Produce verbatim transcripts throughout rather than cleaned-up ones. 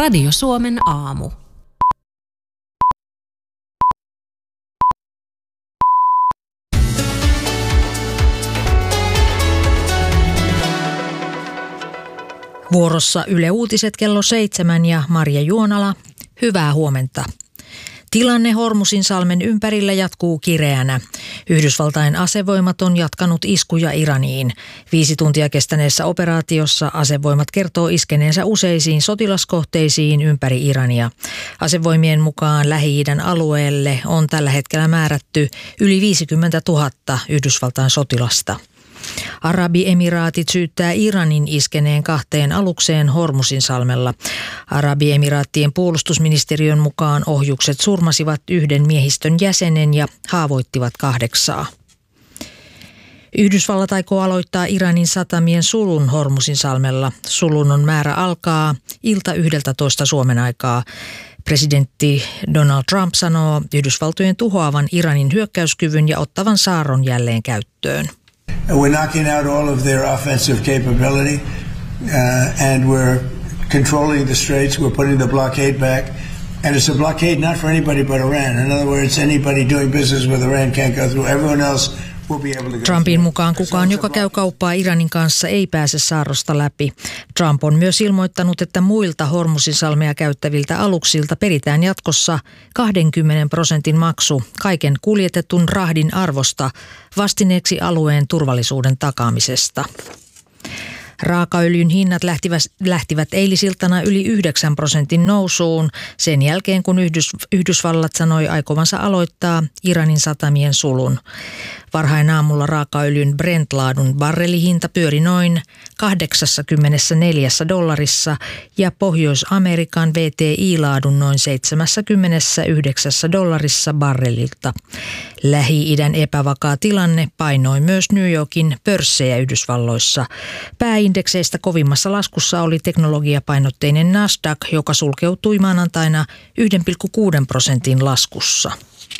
Radio Suomen aamu. Vuorossa Yle Uutiset kello seitsemän ja Marja Juonala. Hyvää huomenta. Tilanne Hormuzinsalmen ympärillä jatkuu kireänä. Yhdysvaltain asevoimat on jatkanut iskuja Iraniin. Viisi tuntia kestäneessä operaatiossa asevoimat kertoo iskeneensä useisiin sotilaskohteisiin ympäri Irania. Asevoimien mukaan Lähi-idän alueelle on tällä hetkellä määrätty yli viisikymmentätuhatta Yhdysvaltain sotilasta. Arabiemiraatit syyttää Iranin iskeneen kahteen alukseen Hormuzinsalmella. Arabiemiraattien puolustusministeriön mukaan ohjukset surmasivat yhden miehistön jäsenen ja haavoittivat kahdeksaa. Yhdysvallat aikoo aloittaa Iranin satamien sulun Hormuzinsalmella. Sulun on määrä alkaa ilta yhdeltätoista Suomen aikaa. Presidentti Donald Trump sanoo Yhdysvaltojen tuhoavan Iranin hyökkäyskyvyn ja ottavan saaron jälleen käyttöön. We're knocking out all of their offensive capability, uh, and we're controlling the straits. We're putting the blockade back, and it's a blockade not for anybody but Iran. In other words, anybody doing business with Iran can't go through. Everyone else will be able to go. Trumpin mukaan kukaan, joka käy kauppaa Iranin kanssa, ei pääse saarrosta läpi. Trump on myös ilmoittanut, että muilta Hormuzinsalmea käyttäviltä aluksilta peritään jatkossa kaksikymmentä prosentin maksu kaiken kuljetetun rahdin arvosta vastineeksi alueen turvallisuuden takaamisesta. Raakaöljyn hinnat lähtivät, lähtivät eilisiltana yli yhdeksän prosentin nousuun sen jälkeen, kun Yhdys, Yhdysvallat sanoi aikovansa aloittaa Iranin satamien sulun. Varhain aamulla raakaöljyn Brent-laadun barrelihinta pyöri noin kahdeksankymmentäneljä dollarissa ja Pohjois-Amerikan V T I-laadun noin seitsemänkymmentäyhdeksän dollarissa barrelilta. Lähi-idän epävakaa tilanne painoi myös New Yorkin pörssejä Yhdysvalloissa. Pääindekseistä kovimmassa laskussa oli teknologiapainotteinen Nasdaq, joka sulkeutui maanantaina yksi pilkku kuusi prosentin laskussa.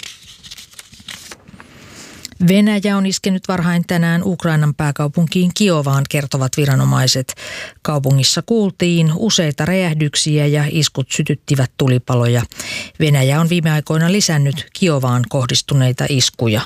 Venäjä on iskenyt varhain tänään Ukrainan pääkaupunkiin Kiovaan, kertovat viranomaiset. Kaupungissa kuultiin useita räjähdyksiä ja iskut sytyttivät tulipaloja. Venäjä on viime aikoina lisännyt Kiovaan kohdistuneita iskuja.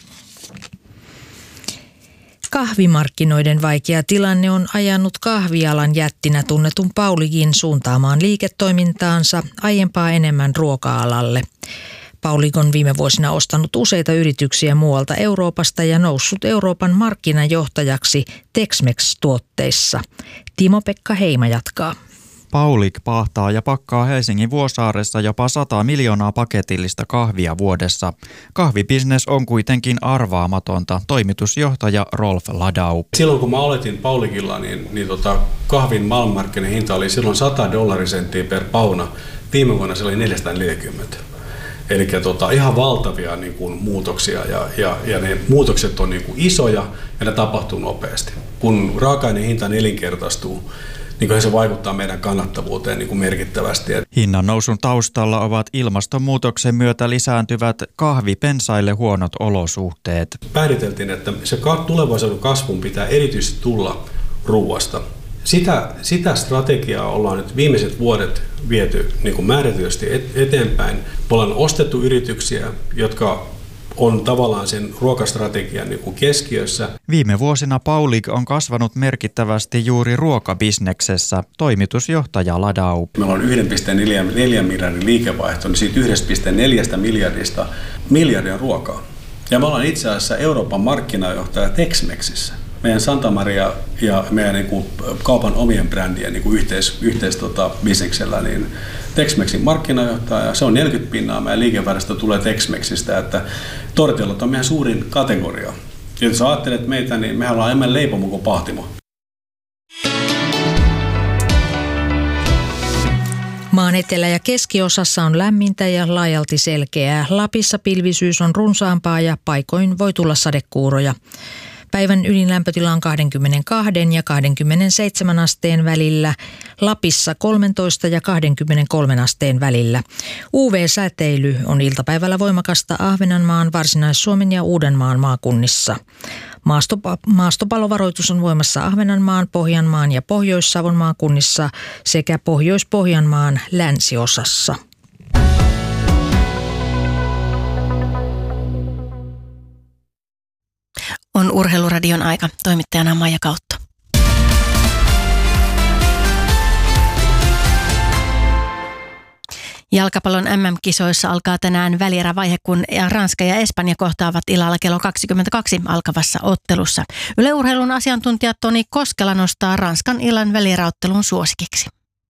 Kahvimarkkinoiden vaikea tilanne on ajanut kahvialan jättinä tunnetun Pauligin suuntaamaan liiketoimintaansa aiempaa enemmän ruoka-alalle. Paulig on viime vuosina ostanut useita yrityksiä muualta Euroopasta ja noussut Euroopan markkinajohtajaksi Tex-Mex-tuotteissa. Timo-Pekka Heima jatkaa. Paulig pahtaa ja pakkaa Helsingin Vuosaaressa jopa sata miljoonaa paketillista kahvia vuodessa. Kahvibisnes on kuitenkin arvaamatonta, toimitusjohtaja Rolf Ladau. Silloin kun mä aloitin Pauligilla, niin, niin tota, kahvin maailmanmarkkinahinta oli silloin sata dollarisenttiä per pauna. Viime vuonna se oli neljäsataaneljäkymmentä. Eli tota, ihan valtavia niin kuin, muutoksia ja, ja, ja ne muutokset on niin kuin, isoja ja ne tapahtuu nopeasti. Kun raaka-aineen hinta nelinkertaistuu, niin se vaikuttaa meidän kannattavuuteen niin kuin merkittävästi. Hinnan nousun taustalla ovat ilmastonmuutoksen myötä lisääntyvät kahvipensaille huonot olosuhteet. Pääteltiin, että se tulevaisuuden kasvun pitää erityisesti tulla ruuasta. Sitä, sitä strategiaa ollaan nyt viimeiset vuodet viety niin kuin määrätysti eteenpäin. Me ollaan ostettu yrityksiä, jotka on tavallaan sen ruokastrategian niin kuin keskiössä. Viime vuosina Paulig on kasvanut merkittävästi juuri ruokabisneksessä, toimitusjohtaja Ladau. Meillä on yksi pilkku neljä miljardin liikevaihto, niin siitä yksi pilkku neljä miljardista miljardia ruokaa. Ja me ollaan itse asiassa Euroopan markkinajohtaja Tex-Mexissä. Meidän Santa Maria ja meidän niin kuin, kaupan omien brändien niin kuin yhteis, yhteis tota, bisneksellä, niin Tex-Mexin markkinajohtaja, se on neljäkymmentä pinnaa meidän liikevaihdosta tulee Tex-Mexistä, että tortillat on meidän suurin kategoria. Ja jos ajattelet meitä, niin mehän ollaan enemmän leipomo kuin pahtimo. Maan etelä- ja keskiosassa on lämmintä ja laajalti selkeää. Lapissa pilvisyys on runsaampaa ja paikoin voi tulla sadekuuroja. Päivän ydinlämpötila on kaksikymmentäkaksi ja kaksikymmentäseitsemän asteen välillä, Lapissa kolmetoista ja kaksikymmentäkolme asteen välillä. U V-säteily on iltapäivällä voimakasta Ahvenanmaan, Varsinais-Suomen ja Uudenmaan maakunnissa. Maastopa- maastopalovaroitus on voimassa Ahvenanmaan, Pohjanmaan ja Pohjois-Savon maakunnissa sekä Pohjois-Pohjanmaan länsiosassa. On Urheiluradion aika. Toimittajana Maija Kautto. Jalkapallon M M-kisoissa alkaa tänään välierävaihe, kun Ranska ja Espanja kohtaavat illalla kello kaksikymmentäkaksi alkavassa ottelussa. Yle Urheilun asiantuntija Toni Koskela nostaa Ranskan illan välieräottelun suosikiksi.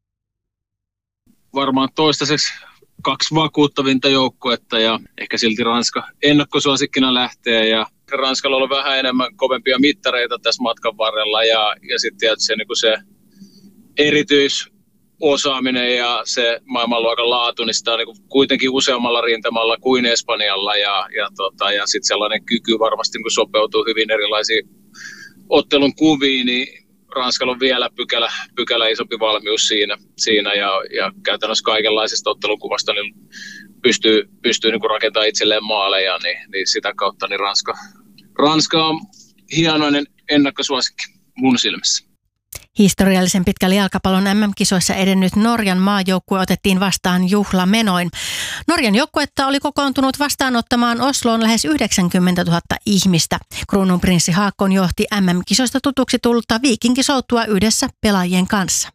Varmaan toistaiseksi kaksi vakuuttavinta joukkuetta ja ehkä silti Ranska ennakkosuosikkina lähtee ja Ranskalla on ollut vähän enemmän kovempia mittareita tässä matkan varrella ja, ja sitten tietysti niin se erityisosaaminen ja se maailmanluokan laatu, niin sitä on niin kuitenkin useammalla rintamalla kuin Espanjalla ja, ja, tota, ja sitten sellainen kyky varmasti niin sopeutuu hyvin erilaisiin ottelun kuviin, niin Ranskalla on vielä pykälä, pykälä isompi valmius siinä, siinä ja, ja käytännössä kaikenlaisesta ottelukuvasta niin pystyy, pystyy niin rakentamaan itselleen maaleja, niin, niin sitä kautta niin Ranska, Ranska on hienoinen ennakkosuosikki mun silmissä. Historiallisen pitkällä jalkapallon M M-kisoissa edennyt Norjan maajoukkue otettiin vastaan juhlamenoin. Norjan joukkuetta oli kokoontunut vastaanottamaan Osloon lähes yhdeksänkymmentätuhatta ihmistä. Kruununprinssi Haakon johti M M-kisoista tutuksi tullutta viikinkisoutua yhdessä pelaajien kanssa.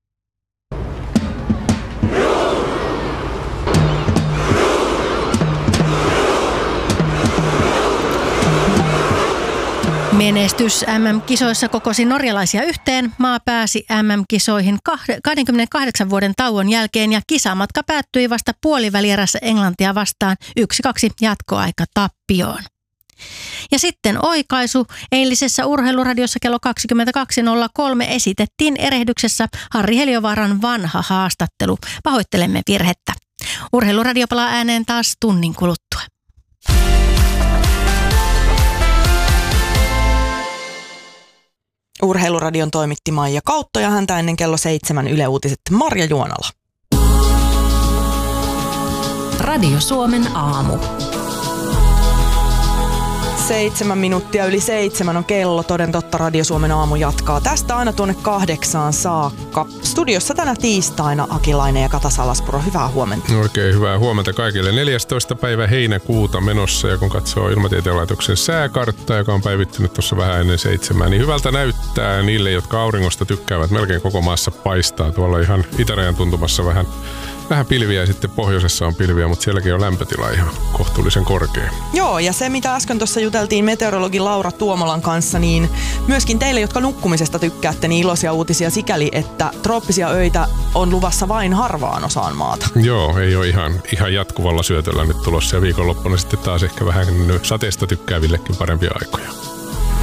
Menestys M M-kisoissa kokosi norjalaisia yhteen. Maa pääsi M M-kisoihin kaksikymmentäkahdeksan vuoden tauon jälkeen ja kisamatka päättyi vasta puolivälierässä Englantia vastaan yksi kaksi jatkoaika tappioon. Ja sitten oikaisu. Eilisessä Urheiluradiossa kello kaksikymmentäkaksi nolla kolme esitettiin erehdyksessä Harri Heliövaaran vanha haastattelu. Pahoittelemme virhettä. Urheiluradio palaa ääneen taas tunnin kuluttua. Urheiluradion toimitti Maija Kautto ja häntä ennen kello seitsemän Yle Uutiset Marja Juonala. Radio Suomen aamu. Seitsemän minuuttia yli seitsemän on kello. Toden totta Radio Suomen aamu jatkaa tästä aina tuonne kahdeksaan saakka. Studiossa tänä tiistaina Akilainen ja Kata Salaspuro. Hyvää huomenta. Oikein hyvää huomenta kaikille. neljästoista päivä heinäkuuta menossa ja kun katsoo Ilmatieteen laitoksen sääkarttaa, joka on päivittynyt tuossa vähän ennen seitsemää, niin hyvältä näyttää niille, jotka auringosta tykkäävät. Melkein koko maassa paistaa. Tuolla ihan itärajan tuntumassa vähän Vähän pilviä ja sitten pohjoisessa on pilviä, mutta sielläkin on lämpötila ihan kohtuullisen korkea. Joo, ja se mitä äsken tuossa juteltiin meteorologi Laura Tuomolan kanssa, niin myöskin teille, jotka nukkumisesta tykkäätte, niin iloisia uutisia sikäli, että trooppisia öitä on luvassa vain harvaan osaan maata. Joo, ei ole ihan, ihan jatkuvalla syötöllä nyt tulossa ja viikonloppuna sitten taas ehkä vähän sateesta tykkäävillekin parempia aikoja.